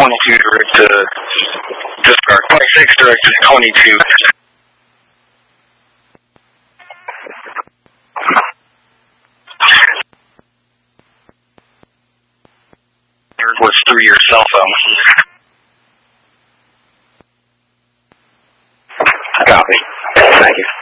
22 direct to start. 26 direct to 22. Was through your cell phone. Copy. Thank you.